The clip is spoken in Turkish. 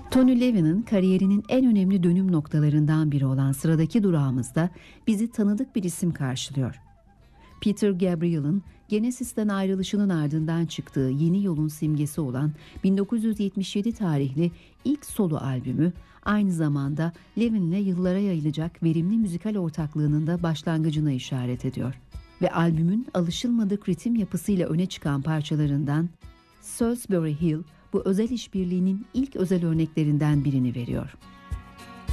Tony Levin'in kariyerinin en önemli dönüm noktalarından biri olan sıradaki durağımızda bizi tanıdık bir isim karşılıyor. Peter Gabriel'in Genesis'ten ayrılışının ardından çıktığı yeni yolun simgesi olan 1977 tarihli ilk solo albümü, aynı zamanda Levin'le yıllara yayılacak verimli müzikal ortaklığının da başlangıcına işaret ediyor. Ve albümün alışılmadık ritim yapısıyla öne çıkan parçalarından Salisbury Hill bu özel işbirliğinin ilk özel örneklerinden birini veriyor.